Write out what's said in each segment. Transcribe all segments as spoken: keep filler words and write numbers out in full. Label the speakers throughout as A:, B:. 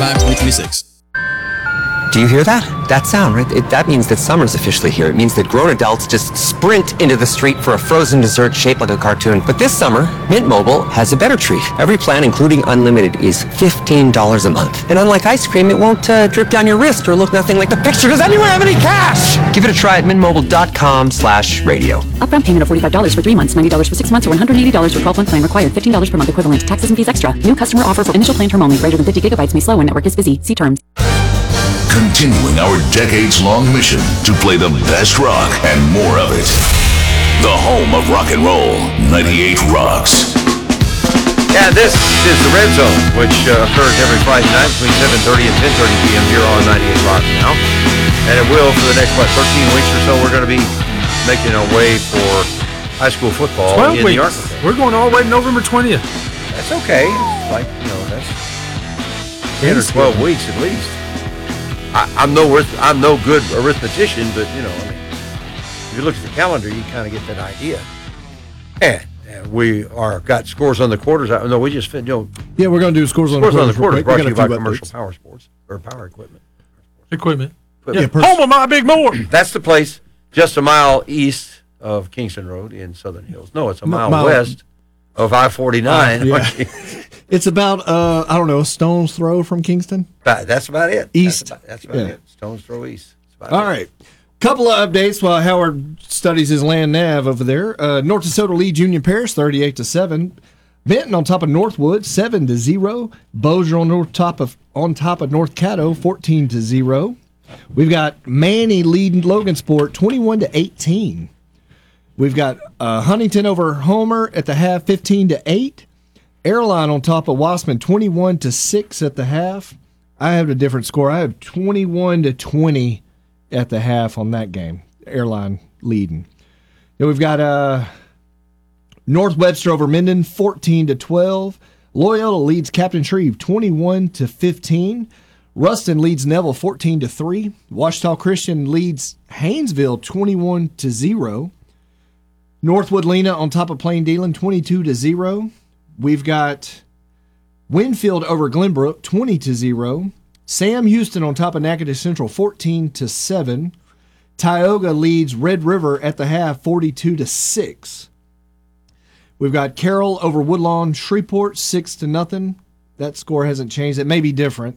A: five, twenty twenty-six.
B: Do you hear that? That sound, right? It, that means that summer's officially here. It means that grown adults just sprint into the street for a frozen dessert shaped like a cartoon. But this summer, Mint Mobile has a better treat. Every plan, including unlimited, is fifteen dollars a month. And unlike ice cream, it won't uh, drip down your wrist or look nothing like the picture. Does anyone have any cash? Give it a try at mintmobile.com slash radio.
C: Upfront payment of forty-five dollars for three months, ninety dollars for six months, or one hundred eighty dollars for twelve-month plan required. fifteen dollars per month equivalent. Taxes and fees extra. New customer offer for initial plan term only. Greater than fifty gigabytes may slow when network is busy. See terms.
D: Continuing our decades-long mission to play the best rock and more of it. The home of rock and roll, ninety-eight Rocks.
E: Yeah, this is the Red Zone, which uh, occurs every Friday night between seven thirty and ten thirty p.m. here on ninety-eight Rocks now. And it will for the next, what, thirteen weeks or so. We're going to be making our way for high school football in
F: weeks.
E: the Arkansas.
F: We're going all the way to November twentieth.
E: That's okay. Like, you know, that's ten or twelve weeks at least. I, I'm no I'm no good arithmetician, but you know, I mean, if you look at the calendar, you kind of get that idea. And, and we are got scores on the quarters. I, no, we just you know.
G: Yeah, we're going to do scores on
E: scores
G: the
E: on
G: quarters.
E: the quarters. Brought to you by
G: updates.
E: Commercial Power Sports or Power Equipment.
F: Equipment.
E: But,
F: Yeah,
E: yeah,
F: pers- home of my big more.
E: That's the place, just a mile east of Kingston Road in Southern Hills. No, it's a mile,
G: mile
E: west of I forty-nine.
G: Uh, yeah. It's about, uh, I don't know, a stone's throw from Kingston.
E: That's about it.
G: East.
E: That's about, that's about
G: yeah.
E: it. Stone's throw east.
G: All
E: it.
G: right. Couple of updates while Howard studies his land nav over there. Uh, North DeSoto leads Union Parish thirty-eight to seven. Benton on top of Northwood seven to zero. Bossier on north top of on top of North Caddo fourteen to zero. We've got Manny leading Logansport twenty-one to eighteen. We've got uh, Huntington over Homer at the half fifteen to eight. Airline on top of Wassman twenty-one to six at the half. I have a different score. I have twenty-one to twenty at the half on that game. Airline leading. Then we've got uh, North Webster over Minden fourteen to twelve. Loyola leads Captain Shreve twenty-one to fifteen. Ruston leads Neville fourteen to three. Washita Christian leads Haynesville twenty-one to zero. Northwood Lena on top of Plain Dealing twenty-two to zero. We've got Winfield over Glenbrook twenty to zero. Sam Houston on top of Natchitoches Central fourteen to seven. Tioga leads Red River at the half forty-two to six. We've got Carroll over Woodlawn Shreveport six to nothing. That score hasn't changed. It may be different.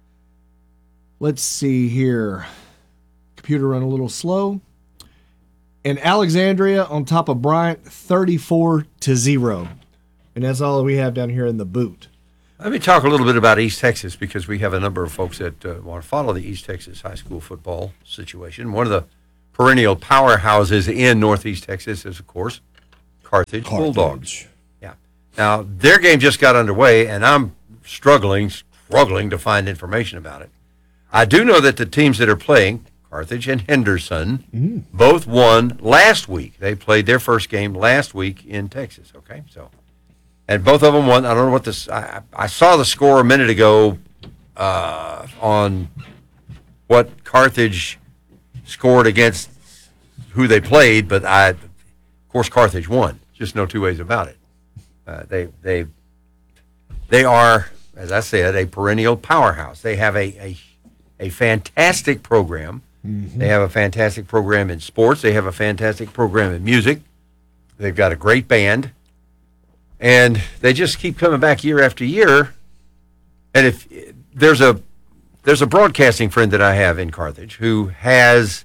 G: Let's see here. Computer run a little slow. And Alexandria on top of Bryant thirty-four to zero. And that's all we have down here in the boot.
E: Let me talk a little bit about East Texas because we have a number of folks that uh, want to follow the East Texas high school football situation. One of the perennial powerhouses in Northeast Texas is, of course, Carthage,
G: Carthage.
E: Bulldogs. Yeah. Now, their game just got underway, and I'm struggling, struggling to find information about it. I do know that the teams that are playing, Carthage and Henderson,
G: Mm.
E: both won last week. They played their first game last week in Texas, okay? So, and both of them won. I don't know what this, I, I saw the score a minute ago uh, on what Carthage scored against who they played, but I, of course, Carthage won. Just no two ways about it. Uh, they, they, they are, as I said, a perennial powerhouse. They have a, a, a fantastic program. Mm-hmm. They have a fantastic program in sports. They have a fantastic program in music. They've got a great band. And they just keep coming back year after year. And if there's a there's a broadcasting friend that I have in Carthage who has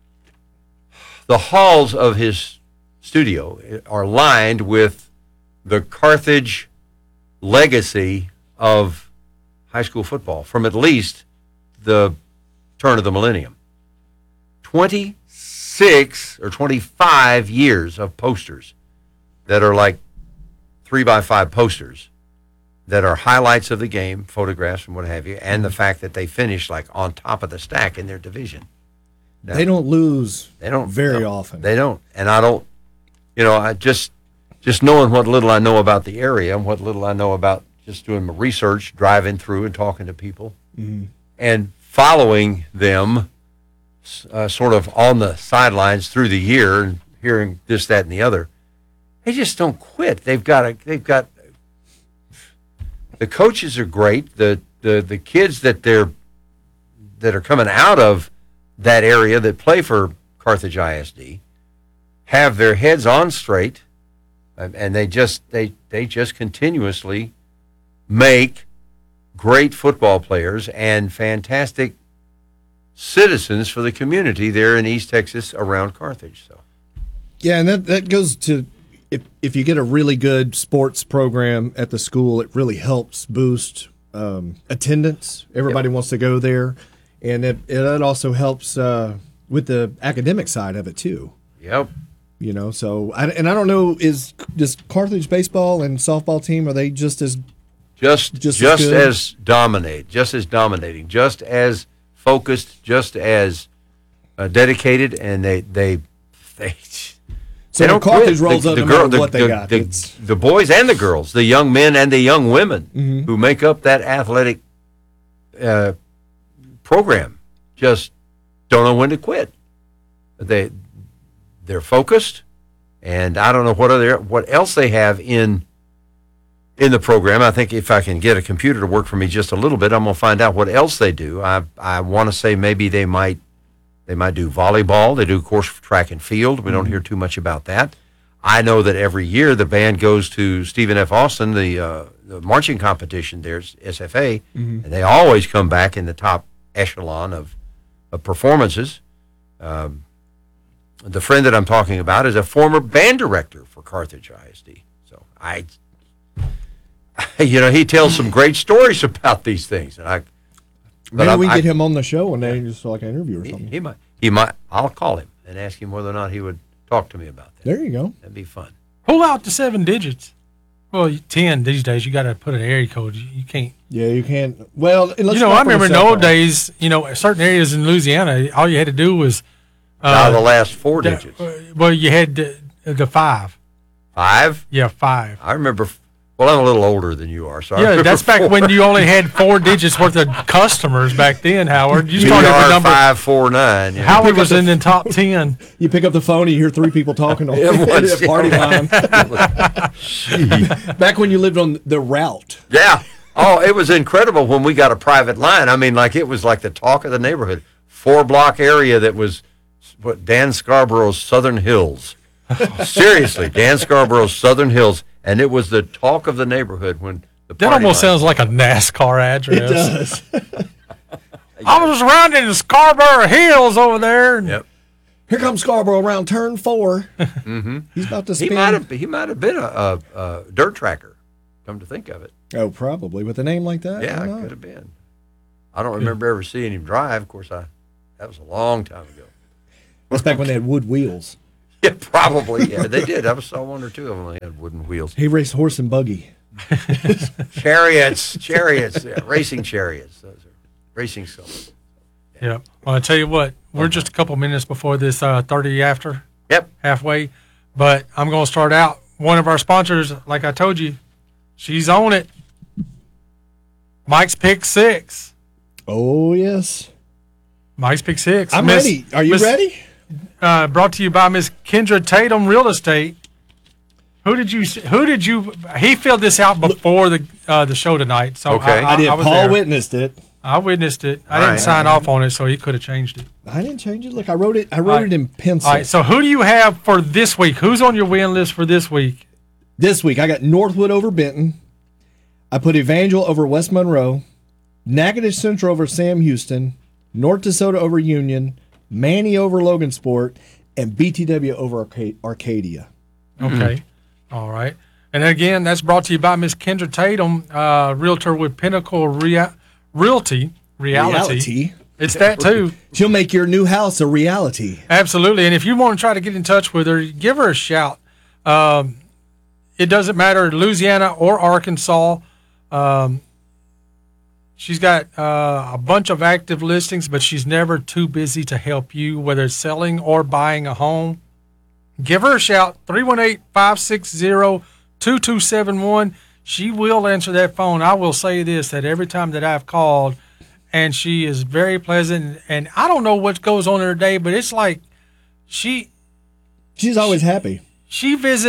E: the halls of his studio are lined with the Carthage legacy of high school football from at least the turn of the millennium. twenty-six or twenty-five years of posters that are like three by five posters that are highlights of the game, photographs and what have you, and the fact that they finished like on top of the stack in their division. Now,
G: They don't lose
E: they don't
G: very
E: no,
G: often.
E: They don't. And I don't, you know, I just, just knowing what little I know about the area and what little I know about just doing my research, driving through and talking to people
G: Mm-hmm.
E: and following them uh, sort of on the sidelines through the year and hearing this, that, and the other. They just don't quit. They've got a, they've got, the coaches are great. The the the kids that they're that are coming out of that area that play for Carthage I S D have their heads on straight, and and they just they they just continuously make great football players and fantastic citizens for the community there in East Texas around Carthage. So
G: Yeah, and that, that goes to if if you get a really good sports program at the school, it really helps boost um, attendance. Everybody
E: Yep.
G: wants to go there, and it it also helps uh, with the academic side of it too.
E: yep.
G: You know, so I, and I don't know is does Carthage baseball and softball team, are they just as
E: Just
G: Just
E: just,
G: as good?
E: as dominate, just as dominating, just as focused, just as uh, dedicated, and they they they.
G: So
E: they don't
G: Carthage
E: quit.
G: rolls
E: the,
G: up
E: the
G: no
E: girl,
G: matter
E: the,
G: what they
E: the,
G: got.
E: The,
G: It's-
E: the boys and the girls, the young men and the young women
G: Mm-hmm.
E: who make up that athletic uh, program just don't know when to quit. They they're focused, and I don't know what other what else they have in in the program. I think if I can get a computer to work for me just a little bit, I'm gonna find out what else they do. I I want to say maybe they might they might do volleyball. They do, of course, track and field. We don't hear too much about that. I know that every year the band goes to Stephen F. Austin, the uh, the marching competition there's S F A, and they always come back in the top echelon of, of performances. Um, the friend that I'm talking about is a former band director for Carthage I S D. So I, you know, he tells some great stories about these things, and I.
G: maybe
E: I'm-
G: we
E: I-
G: get him on the show one day, just like an interview or
E: He,
G: something.
E: he might. He might. I'll call him and ask him whether or not he would talk to me about that.
G: There you go.
E: That'd be fun.
F: Pull out the seven digits. Well, you- ten these days. You got to put an area code. You, you can't.
G: Yeah, you can't. Well, let's
F: you know,
G: start
F: I
G: from
F: remember in the
G: cell
F: old
G: phone.
F: days. You know, certain areas in Louisiana, all you had to do was.
E: now the
F: Uh,
E: last four
F: the-
E: digits.
F: uh, well, you had the, the five.
E: Five.
F: Yeah, five.
E: I remember. Well, I'm a little older than you are, so I
F: Yeah,
E: remember
F: that's back
E: four.
F: when you only had four digits worth of customers back then, Howard. You
E: B
F: started with
E: R
F: number.
E: five four nine. Yeah.
F: Howard was in the top ten.
G: You pick up the phone and you hear three people talking on
E: Everyone's-
G: at party time. Back when you lived on the route.
E: Yeah. Oh, it was incredible when we got a private line. I mean, like it was like the talk of the neighborhood. Four block area that was what Dan Scarborough's Southern Hills. Seriously, Dan Scarborough's Southern Hills, and it was the talk of the neighborhood when the
F: That
E: party
F: almost
E: line-
F: sounds like a NASCAR address.
G: It does.
F: I was around in the Scarborough Hills over there. and-
E: Yep.
G: Here comes Scarborough around turn four. mm-hmm. He's about to
E: He
G: spin.
E: might have he might have been a, a, a dirt tracker. Come to think of it,
G: Oh, probably with a name like that.
E: yeah,
G: why
E: it
G: not?
E: could have been. I don't remember ever seeing him drive. Of course, I that was a long time ago.
G: That's back when they had wood wheels.
E: Yeah, probably. Yeah, they did. I saw one or two of them. They had wooden wheels.
G: He raced horse and buggy.
E: Chariots, chariots, yeah, racing chariots. Those are racing stuff.
F: Yeah. Well, I tell you what, we're just a couple minutes before this uh, thirty after,
E: Yep.
F: halfway. But I'm going to start out. One of our sponsors, like I told you, she's on it. Mike's Pick Six.
G: Oh, yes.
F: Mike's Pick Six.
G: I'm
F: Miss-
G: ready. Are you
F: Miss-
G: ready?
F: Uh, brought to you by Miss Kendra Tatum Real Estate. Who did you? Who did you? He filled this out before the uh, the show tonight. So
E: Okay.
F: I,
G: I did.
F: was
G: Paul
F: there.
G: witnessed it.
F: I witnessed it. I
E: All
F: didn't
E: right.
F: sign off on it, so he could have changed it.
G: I didn't change it. Look, I wrote it. I wrote
F: All right.
G: it in pencil.
F: All right. So who do you have for this week? Who's on your win list for this week?
G: This week, I got Northwood over Benton. I put Evangel over West Monroe. Natchitoches Central over Sam Houston. North DeSoto over Union. Manny over Logansport. And B T W over Arca- Arcadia.
F: Okay. All right. And again, that's brought to you by Miss Kendra Tatum, uh, realtor with Pinnacle Rea- Realty. Reality.
G: Reality.
F: It's that too.
G: She'll make your new house a reality.
F: Absolutely. And if you want to try to get in touch with her, give her a shout. Um, it doesn't matter, Louisiana or Arkansas. Um, she's got uh, a bunch of active listings, but she's never too busy to help you, whether it's selling or buying a home. Give her a shout, three one eight, five six zero, two two seven one. She will answer that phone. I will say this, that every time that I've called, and she is very pleasant, and I don't know what goes on in her day, but it's like she
G: She's always happy.
F: she visits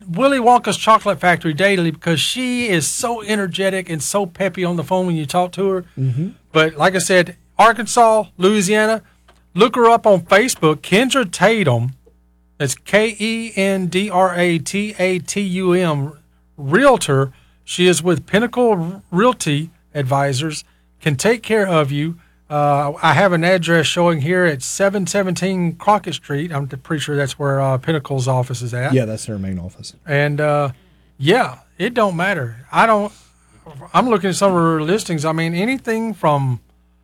F: Willy Wonka's Chocolate Factory daily because she is so energetic and so peppy on the phone when you talk to her. Mm-hmm. But like I said, Arkansas, Louisiana, look her up on Facebook, Kendra Tatum. That's K E N D R A T A T U M, Realtor. She is with Pinnacle Realty Advisors, can take care of you. Uh, I have an address showing here at seven seventeen Crockett Street. I'm pretty sure that's where uh, Pinnacle's office is at.
G: Yeah, that's their main office.
F: And, uh, yeah, it don't matter. I don't – I'm looking at some of her listings. I mean, anything from,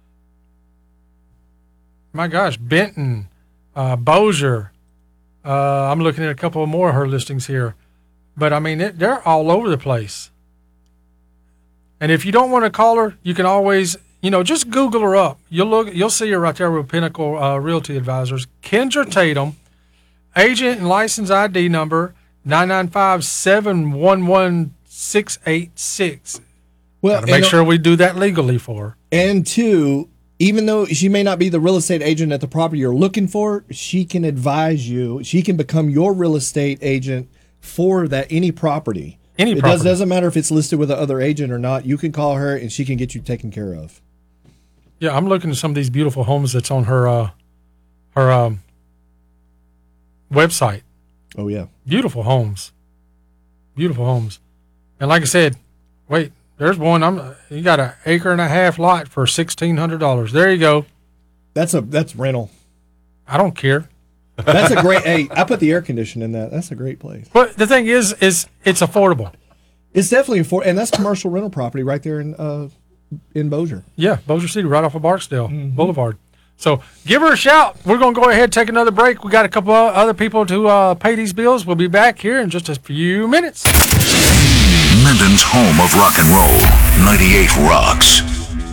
F: my gosh, Benton, uh, Bossier. Uh, I'm looking at a couple more of her listings here. But, I mean, it, they're all over the place. And if you don't want to call her, you can always – you know, just Google her up. You'll look. You'll see her right there with Pinnacle uh, Realty Advisors. Kendra Tatum, agent and license I D number nine nine five, seven one one, six eight six.
G: Well,
F: Gotta make sure we do that legally for her.
G: And two, even though she may not be the real estate agent at the property you're looking for, she can advise you. She can become your real estate agent for that any property.
F: Any
G: it
F: property.
G: does, doesn't matter if it's listed with another agent or not. You can call her and she can get you taken care of.
F: Yeah, I'm looking at some of these beautiful homes that's on her uh, her um, website.
G: Oh, yeah.
F: Beautiful homes. Beautiful homes. And like I said, wait, there's one. I'm you got an acre and a half lot for sixteen hundred dollars. There you go.
G: That's a that's rental.
F: I don't care.
G: That's a great. Hey, I put the air conditioning in that. That's a great place.
F: But the thing is, is it's affordable.
G: It's definitely affordable, and that's commercial rental property right there in uh, in Bossier.
F: Yeah, Bossier City, right off of Barksdale mm-hmm. Boulevard. So give her a shout. We're going to go ahead and take another break. We got a couple of other people to uh, pay these bills. We'll be back here in just a few minutes.
D: Minton's home of rock and roll. ninety-eight Rocks.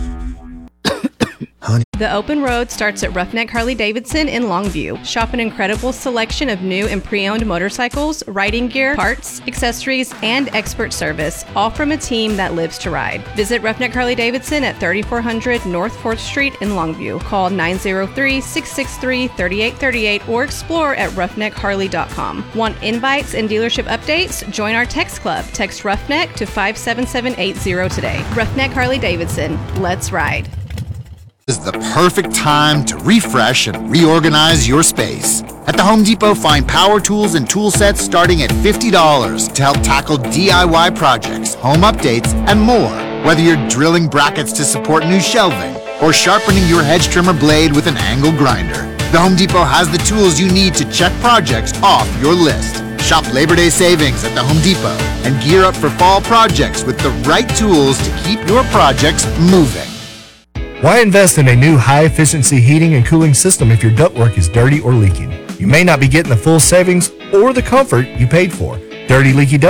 A: The open road starts at Roughneck Harley Davidson in Longview. Shop an incredible selection of new and pre-owned motorcycles, riding gear, parts, accessories, and expert service, all from a team that lives to ride. Visit Roughneck Harley Davidson at thirty-four hundred North fourth Street in Longview. Call nine zero three, six six three, three eight three eight or explore at roughneck harley dot com. Want invites and dealership updates? Join our text club. Text Roughneck to five seven seven eight zero today. Roughneck Harley Davidson. Let's ride.
H: This is the perfect time to refresh and reorganize your space. At the Home Depot, find power tools and tool sets starting at fifty dollars to help tackle D I Y projects, home updates, and more. Whether you're drilling brackets to support new shelving or sharpening your hedge trimmer blade with an angle grinder, the Home Depot has the tools you need to check projects off your list. Shop Labor Day savings at the Home Depot and gear up for fall projects with the right tools to keep your projects moving.
I: Why invest in a new high-efficiency heating and cooling system if your ductwork is dirty or leaking? You may not be getting the full savings or the comfort you paid for. Dirty, leaky duct